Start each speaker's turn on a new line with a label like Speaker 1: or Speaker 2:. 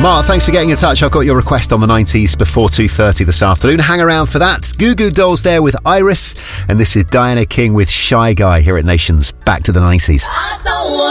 Speaker 1: Mark, thanks for getting in touch. I've got your request on the 90s before 2:30 this afternoon. Hang around for that. Goo Goo Dolls there with Iris, and this is Diana King with Shy Guy here at Nations. Back to the 90s.